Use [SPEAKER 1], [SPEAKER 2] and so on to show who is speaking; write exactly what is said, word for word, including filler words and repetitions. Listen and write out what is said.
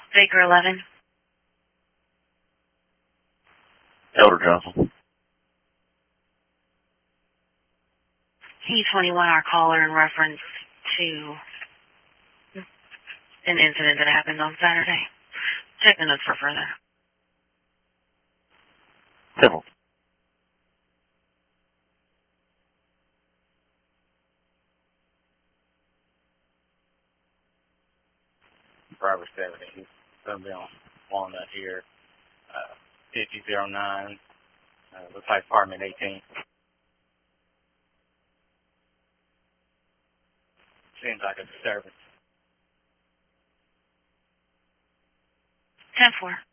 [SPEAKER 1] Baker eleven.
[SPEAKER 2] Elder Johnson.
[SPEAKER 1] He twenty-one, our caller, in reference to an incident that happened on Saturday. Check the notes for further.
[SPEAKER 2] Civil.
[SPEAKER 3] Driver seventy. He's going to be on Walnut here. Uh, fifty oh nine. Uh, looks like apartment eighteen. Seems like a disturbance.
[SPEAKER 1] ten four.